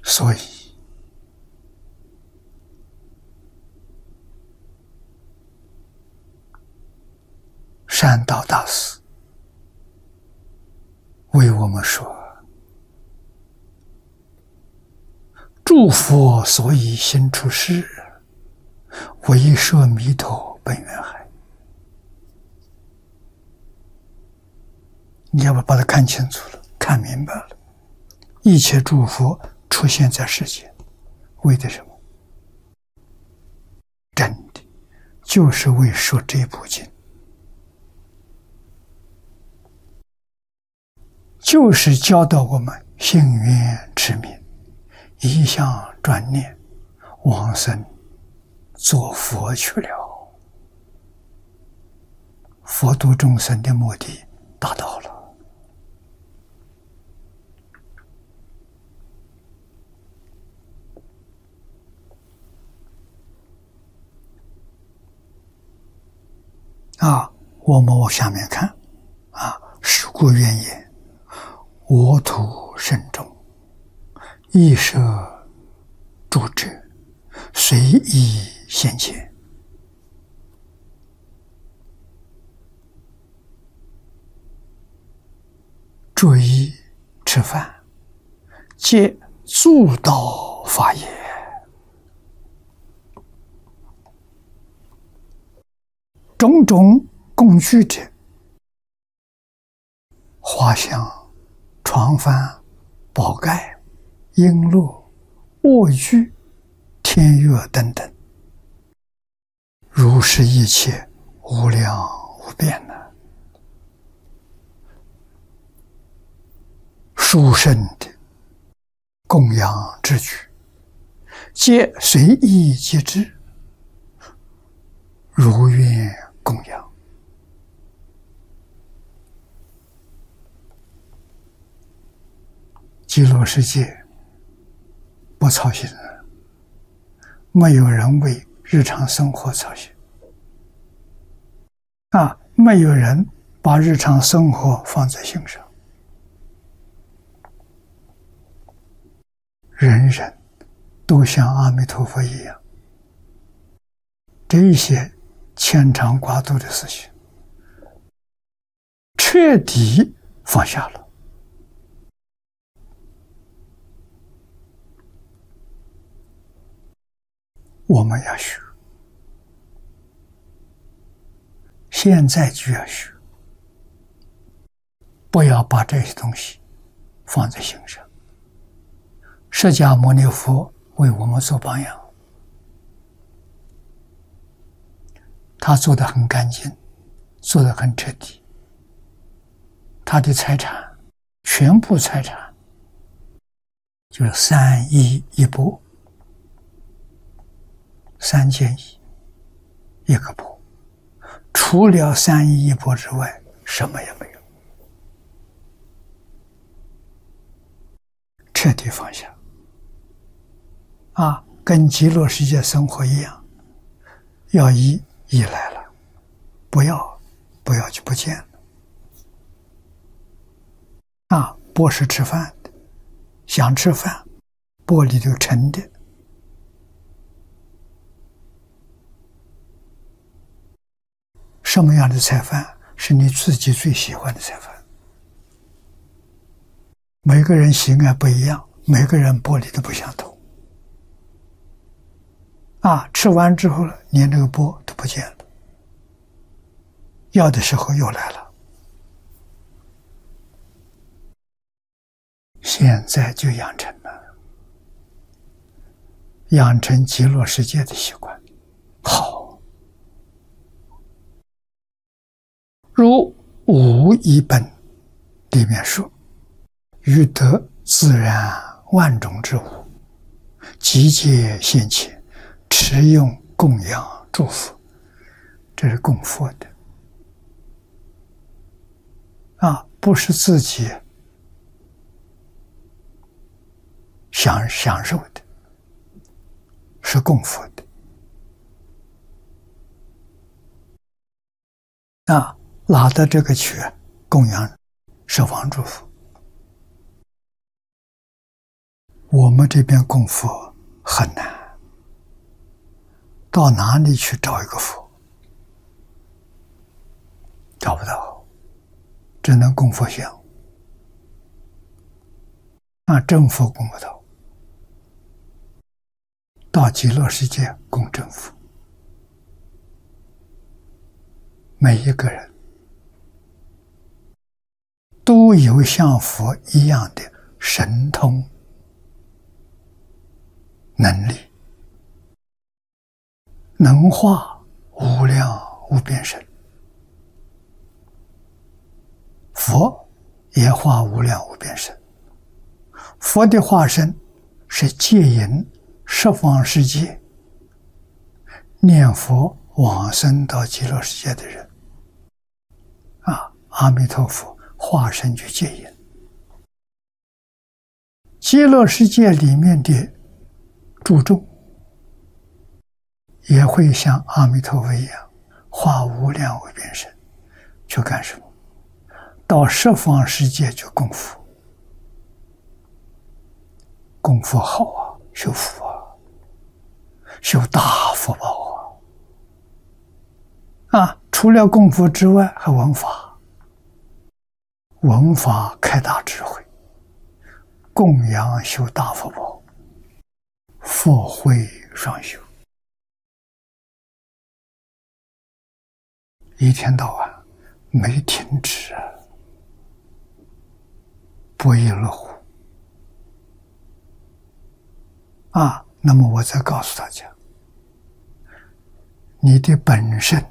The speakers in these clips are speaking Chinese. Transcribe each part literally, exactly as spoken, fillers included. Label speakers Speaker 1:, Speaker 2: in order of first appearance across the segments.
Speaker 1: 所以善导大师为我们说，诸佛所以行出世，为摄弥陀本愿海。你要不把它看清楚了，看明白了，一切诸佛出现在世间，为的什么？真的就是为说这部经，就是教导我们信愿持名，一向专念，往生做佛去了。佛度众生的目的达到了。啊，我们往下面看啊，是故愿也，我土甚众，亦设诸者，随意现前。注意吃饭，皆助道法也。种种供具者，花香、床幡、宝盖、璎珞、卧具、天乐等等，如是一切无量无边的殊胜的供养之举，皆随意即之，如愿供养。极乐世界不操心人，没有人为日常生活操心啊，没有人把日常生活放在心上，人人都像阿弥陀佛一样，这一些牵肠挂肚的事情彻底放下了。我们要学，现在就要学，不要把这些东西放在心上。释迦牟尼佛为我们做榜样，他做得很干净，做得很彻底。他的财产，全部财产就是三衣一钵，三件衣，一个钵，除了三衣一钵之外，什么也没有，彻底放下。啊，跟极乐世界生活一样，要依依来了，不要不要就不见了。啊，钵是吃饭的，想吃饭，钵里头盛的。什么样的菜饭是你自己最喜欢的菜饭？每个人喜爱不一样，每个人钵里都不相同。啊，吃完之后了，连这个钵都不见了，要的时候又来了。现在就养成了，养成极乐世界的习惯。好，如无一本里面说，欲得自然万种之物，集结现前，持用供养祝福，这是供佛的啊，不是自己享享受的，是供佛的啊，拿的这个去供养十方诸佛。 我们这边供佛很难，到哪里去找一个佛？找不到，只能供佛像。那真佛供不到，到极乐世界供真佛。每一个人都有像佛一样的神通能力，能化无量无边身。佛也化无量无边身。佛的化身是接引十方世界念佛往生到极乐世界的人啊，阿弥陀佛化身去接引。极乐世界里面的诸众也会像阿弥陀佛一样化无量无边身去干什么？到十方世界去供佛。供佛好啊，修福啊，修大福报啊！啊，除了供佛之外，还闻法，闻法开大智慧，供养修大福报，佛慧双修，一天到晚没停止啊，不亦乐乎。啊，那么我再告诉大家，你的本身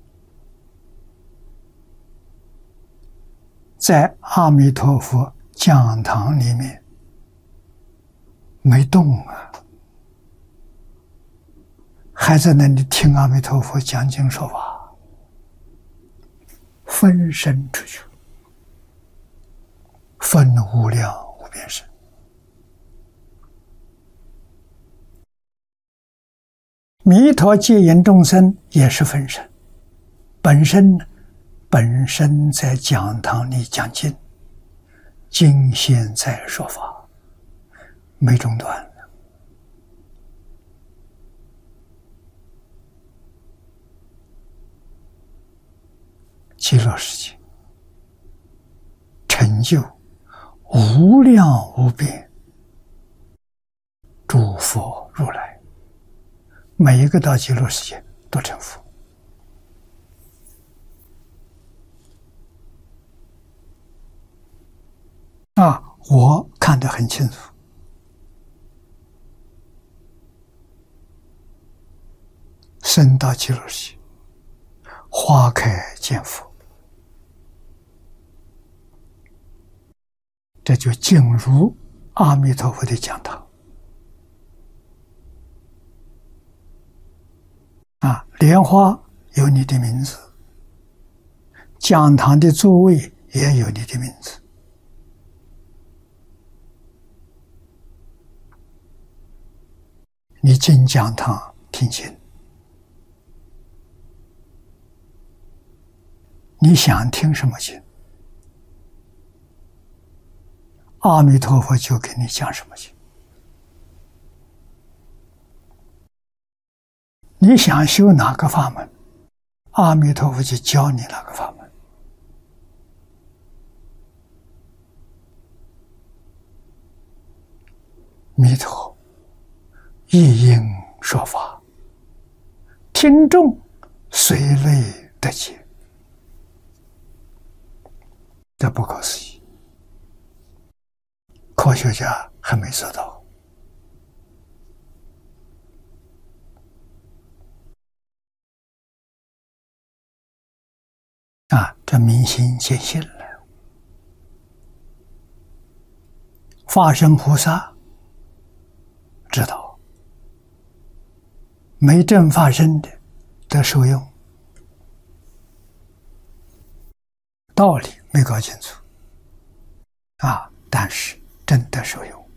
Speaker 1: 在阿弥陀佛讲堂里面没动啊，还在那里听阿弥陀佛讲经说法，分身出去，分无量无边身。弥陀接引众生也是分身，本身本身在讲堂里讲经，经现在说法，没中断。极乐世界成就无量无边诸佛如来。每一个到极乐世界都成佛啊！我看得很清楚，生到极乐世界，花开见佛，这就进入阿弥陀佛的讲堂。啊，莲花有你的名字，讲堂的座位也有你的名字。你进讲堂听经，你想听什么经，阿弥陀佛就给你讲什么经。你想修哪个法门，阿弥陀佛就教你哪个法门。弥陀一因说法，听众随类得解，这不可思议，科学家还没做到。啊，这明心见性了。化身菩萨知道，没正法身的得受用，道理没搞清楚啊，但是真的受用。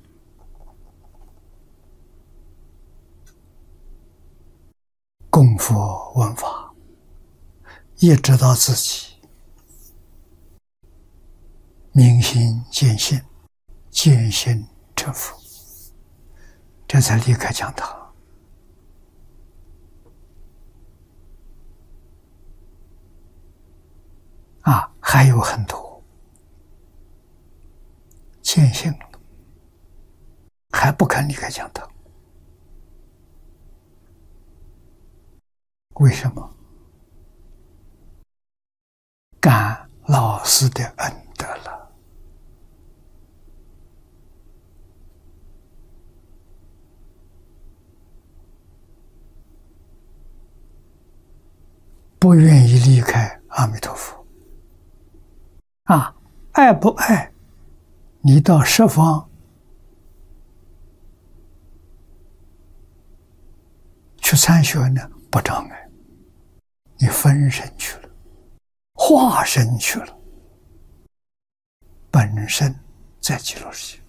Speaker 1: 供佛闻法，也知道自己明心见性，见性成佛。 这才离开讲堂。啊，还有很多见性了，还不肯离开讲堂，为什么？感老师的恩德了。不愿意离开阿弥陀佛。啊，爱不爱？你到十方去参学呢，不障碍。你分身去了，化身去了，本身在极乐世界。